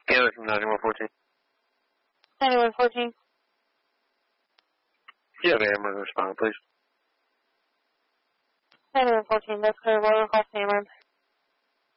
Taylor from 9114. 9114. Yeah, Amber, respond, please. 9114, that's clear. What call Amber?